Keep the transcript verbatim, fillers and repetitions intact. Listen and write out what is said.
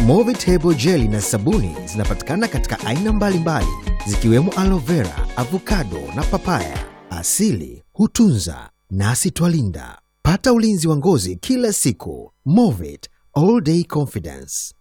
Movit Herbal Jelly na sabuni zinapatikana katika aina mbalimbali zikiwemo aloe vera, avocado na papaya. Asili hutunza nasi twalinda. Pata ulinzi wa ngozi kila siku. Movit All Day Confidence.